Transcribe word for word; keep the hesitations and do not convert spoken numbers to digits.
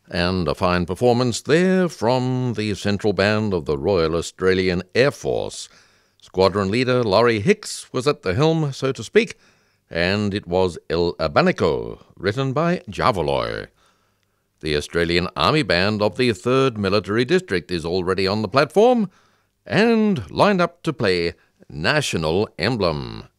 And a fine performance there from the Central Band of the Royal Australian Air Force. Squadron leader Laurie Hicks was at the helm, so to speak, and it was El Abanico, written by Javaloy. The Australian Army Band of the third Military District is already on the platform and lined up to play National Emblem.